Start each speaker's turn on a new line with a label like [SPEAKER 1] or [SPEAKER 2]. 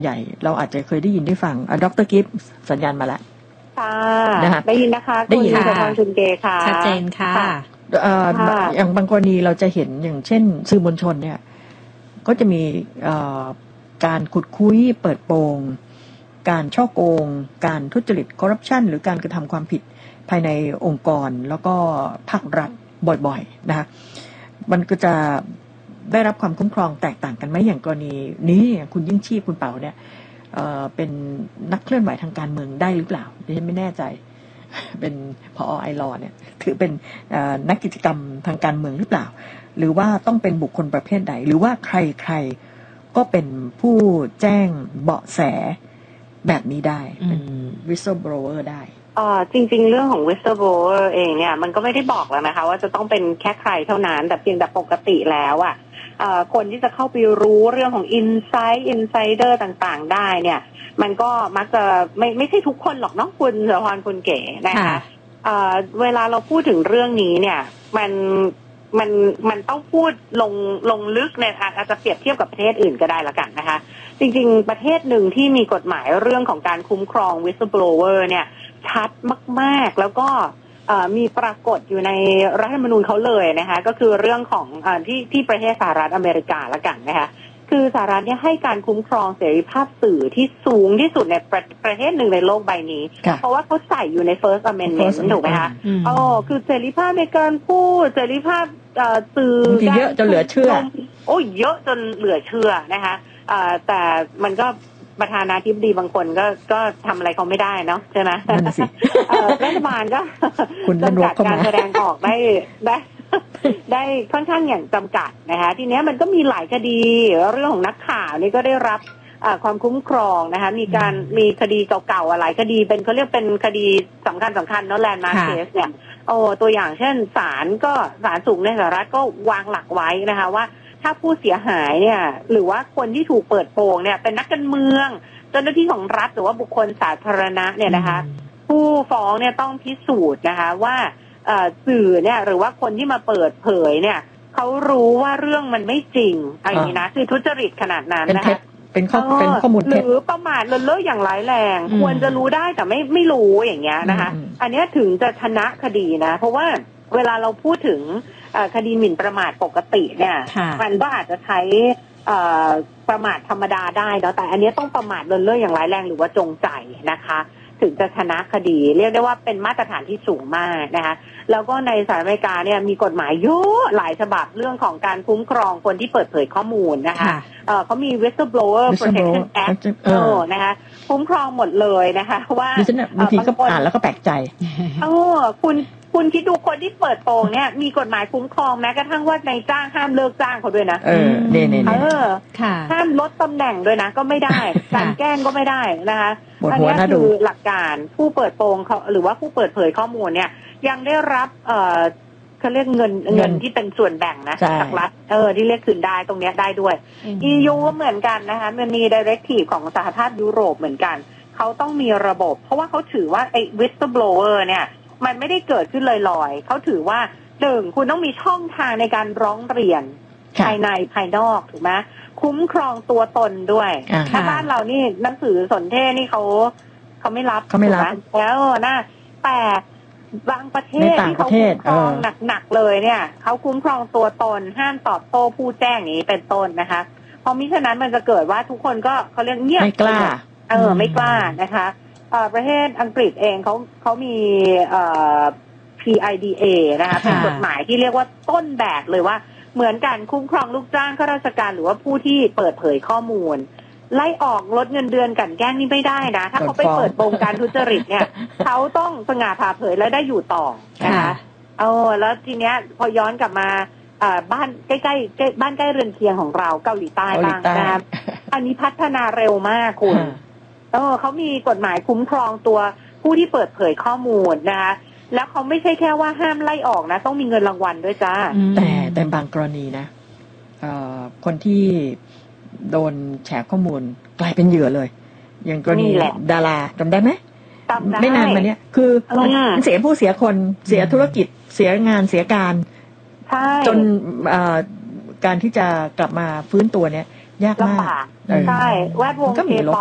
[SPEAKER 1] ใหญ่เราอาจจะเคยได้ยินได้ฟังดร.กิฟต์สัญญาณมาแล้ว
[SPEAKER 2] ค่ะได้ยินนะคะ
[SPEAKER 1] ได้ยิน
[SPEAKER 2] ค่ะคุณเกค่ะ
[SPEAKER 3] ชัดเจนค่ะ
[SPEAKER 1] อย่างบางกรณีเราจะเห็นอย่างเช่นสื่อมวลชนเนี่ยก็จะมีการขุดคุยเปิดโปงการฉ้อโกงการทุจริตคอร์รัปชันหรือการกระทำความผิดภายในองค์กรแล้วก็ภาครัฐบ่อยๆนะคะมันก็จะได้รับความคุ้มครองแตกต่างกันไหมอย่างกรณีนี้คุณยิ่งชีพคุณเป๋าเนี่ยเป็นนักเคลื่อนไหวทางการเมืองได้หรือเปล่าดิฉันไม่แน่ใจเป็นผอ.ไอลอเนี่ยถือเป็นนักกิจกรรมทางการเมืองหรือเปล่าหรือว่าต้องเป็นบุคคลประเภทใดหรือว่าใครๆก็เป็นผู้แจ้งเบาะแสแบบนี้ได้เป็น whistleblower ได้
[SPEAKER 2] จริงๆเรื่องของ whistleblower เองเนี่ยมันก็ไม่ได้บอกแล้วนะคะว่าจะต้องเป็นแค่ใครเท่านั้นแต่เพียงแต่ปกติแล้วอ่ะคนที่จะเข้าไปรู้เรื่องของ insider ต่างๆได้เนี่ยมันก็มักจะไม่ใช่ทุกคนหรอกเนาะคุณเสือพรคุณเก๋นะคะเวลาเราพูดถึงเรื่องนี้เนี่ยมันต้องพูดลงลึกเนี่ยอาจจะเปรียบเทียบกับประเทศอื่นก็ได้ละกันนะคะจริงๆประเทศหนึ่งที่มีกฎหมายเรื่องของการคุ้มครอง whistleblower เนี่ยชัดมากๆแล้วก็มีปรากฏอยู่ในรัฐธรรมนูญเขาเลยนะคะก็คือเรื่องของที่ประเทศสหรัฐอเมริกาละกันนะคะคือสหรัฐเนี่ยให้การคุ้มครองเสรีภาพสื่อที่สูงที่สุดในประเทศหนึ่งในโลกใบนี้เพราะว่าเขาใส่อยู่ใน First Amendment ถูกไหมคะคือเสรีภาพในการพูดเสรีภาพสื่อ
[SPEAKER 1] เยอะจนเหลือเชื่อ
[SPEAKER 2] เยอะจนเหลือเชื่อนะคะแต่มันก็ประธานาธิบดีบางคนก็ทำอะไรเขาไม่ได้เนาะใช่ไหมรัฐบาลก็จำกัดการแสดงออกได้ค่อนข้างอย่างจำกัดนะคะทีนี้มันก็มีหลายคดีเรื่องของนักข่าวนี่ก็ได้รับความคุ้มครองนะคะมีคดีเก่าๆหลายคดีเขาเรียกเป็นคดีสำคัญเนาะแลนด์มาร์คเคสเนี่ยตัวอย่างเช่นศาลสูงในสหรัฐก็วางหลักไว้นะคะว่าถ้าผู้เสียหายเนี่ยหรือว่าคนที่ถูกเปิดโปงเนี่ยเป็นนักการเมืองเจ้าหน้าที่ของรัฐหรือว่าบุคคลสาธารณะเนี่ยนะคะผู้ฟ้องเนี่ยต้องพิสูจน์นะคะว่าสื่อเนี่ยหรือว่าคนที่มาเปิดเผยเนี่ยเขารู้ว่าเรื่องมันไม่จริงอะไรนี้นะคือทุจริตขนาดนั้นนะคะ
[SPEAKER 1] เป็นข้อมูล
[SPEAKER 2] หรือประมาทเลินเล่ออย่างร้ายแรงควรจะรู้ได้แต่ไม่รู้อย่างเงี้ยนะคะอันนี้ถึงจะชนะคดีนะเพราะว่าเวลาเราพูดถึงคดีหมิ่นประมาทปกติเนี่ยมันก็อาจจะใช้ประมาทธรรมดาได้เนาะแต่อันนี้ต้องประมาทเลินเล่ออย่างร้ายแรงหรือว่าจงใจนะคะถึงจะชนะคดีเรียกได้ว่าเป็นมาตรฐานที่สูงมากนะคะแล้วก็ในสหรัฐอเมริกาเนี่ยมีกฎหมายเยอะหลายฉบับเรื่องของการคุ้มครองคนที่เปิดเผยข้อมูลนะคะเขามี whistleblower protection act นะคะคุ้มครองหมดเลยนะคะว่า
[SPEAKER 1] บางทีก็อ่านแล้วก็แปลกใจ
[SPEAKER 2] คุณคิดดูคนที่เปิดโปงเนี่ยมีกฎหมายคุ้มครองแม้กระทั่งว่านายจ้างห้ามเลิกจ้างเขาด้วยนะห้ามลดตำแหน่งด้วยนะก็ไม่ได้การแกล้งก็ไม่ได้นะคะอันนี้คือหลักการผู้เปิดโปงเขาหรือว่าผู้เปิดเผยข้อมูลเนี่ยยังได้รับเขาเรียกเงินที่เป็นส่วนแบ่งนะจากรัฐที่เรียกคืนได้ตรงนี้ได้ด้วย EU ก็เหมือนกันนะคะมันมี directive ของสหภาพยุโรปเหมือนกันเขาต้องมีระบบเพราะว่าเขาถือว่าไอ้ whistleblower เนี่ยมันไม่ได้เกิดขึ้นลอยๆเขาถือว่า1คุณต้องมีช่องทางในการร้องเรียนภายในภายนอกถูกไหมคุ้มครองตัวตนด้วยถ้าบ้านเรานี่หนังสือสนเทศนี่เขาไม่รับแล้วนะแต่บางประเทศที่เขาคุ้มครองหนักๆเลยเนี่ยเขาคุ้มครองตัวตนห้ามตอบโต้ผู้แจ้งนี้เป็นต้นนะคะเพราะมิฉะนั้นมันจะเกิดว่าทุกคนก็เขาเรียกเงียบ
[SPEAKER 1] ไม่กล้า
[SPEAKER 2] ไม่กล้านะคะประเทศอังกฤษเองเขามีPIDA นะคะเป็นกฎหมายที่เรียกว่าต้นแบบเลยว่าเหมือนกันคุ้มครองลูกจ้างข้าราชการหรือว่าผู้ที่เปิดเผยข้อมูลไล่ออกลดเงินเดือนกันแกล้งนี่ไม่ได้นะถ้าเขาไปเปิดโปงการทุจริตเนี่ยเขาต้องสง่าผ่าเผยและได้อยู่ต่อนะคะแล้วทีเนี้ยพอย้อนกลับมาบ้านใกล้บ้านใกล้เรือนเคียงของเราเกาหลีใต้บ้างนะคะอันนี้พัฒนาเร็วมากคุณเขามีกฎหมายคุ้มครองตัวผู้ที่เปิดเผยข้อมูลนะคะแล้วเขาไม่ใช่แค่ว่าห้ามไล่ออกนะต้องมีเงินรางวัลด้วยจ้า
[SPEAKER 1] แต่บางกรณีนะคนที่โดนแฉข้อมูลกลายเป็นเหยื่อเลยอย่างกรณีดาราจำได้ไหมไม่นานมาเนี้ยคือเสียผู้เสียคนเสียธุรกิจเสียงานเสียการจนการที่จะกลับมาฟื้นตัวเนี่ยยากมาก
[SPEAKER 2] ใช่แวดวงเคป๊อป